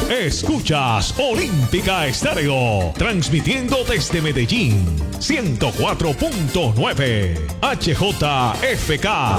Escuchas Olímpica Estéreo, transmitiendo desde Medellín, 104.9 HJFK.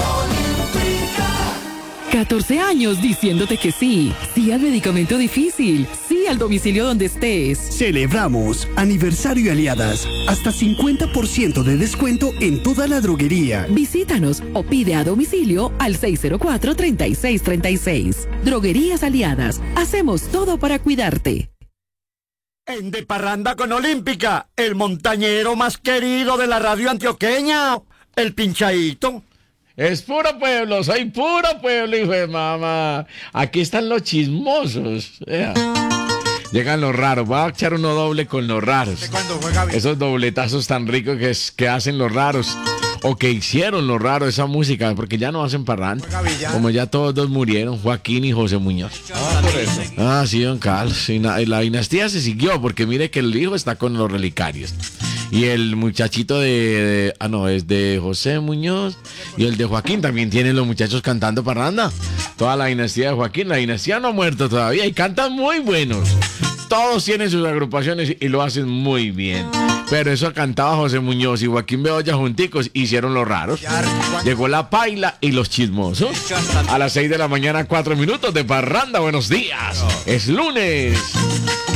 14 años diciéndote que sí. Sí al medicamento difícil. Sí al domicilio donde estés. Celebramos aniversario Aliadas. Hasta 50% de descuento en toda la droguería. Visítanos o pide a domicilio al 604-3636. Droguerías Aliadas. Hacemos todo para cuidarte. En De Parranda con Olímpica, el montañero más querido de la radio antioqueña, el Pinchaíto. Es puro pueblo, soy puro pueblo, hijo de mamá. Aquí están los chismosos. Llegan los raros. Voy a echar uno doble con los raros. Esos dobletazos tan ricos que hacen los raros. O que hicieron los raros esa música, porque ya no hacen parranda. Como ya todos dos murieron, Joaquín y José Muñoz. Por eso. Sí, don Carlos. Y la dinastía se siguió, porque mire que el hijo está con los relicarios. Y el muchachito es de José Muñoz. Y el de Joaquín también tienen los muchachos cantando parranda. Toda la dinastía de Joaquín. La dinastía no ha muerto todavía y cantan muy buenos. Todos tienen sus agrupaciones y lo hacen muy bien. Pero eso cantaba José Muñoz y Joaquín Bedoya junticos, hicieron los raros. Llegó la paila y los chismosos. A las 6 de la mañana, 4 minutos de parranda. Buenos días. Es lunes.